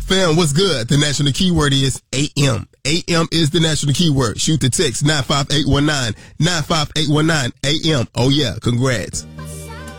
Fam, what's good? The national keyword is AM. AM is the national keyword. Shoot the text 95819. 95819 AM. Oh yeah, congrats.